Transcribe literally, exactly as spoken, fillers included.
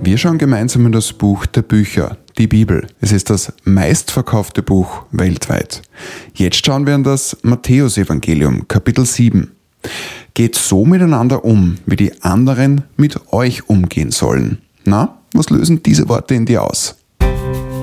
Wir schauen gemeinsam in das Buch der Bücher, die Bibel. Es ist das meistverkaufte Buch weltweit. Jetzt schauen wir in das Matthäusevangelium, Kapitel sieben. Geht so miteinander um, wie die anderen mit euch umgehen sollen. Na, was lösen diese Worte in dir aus?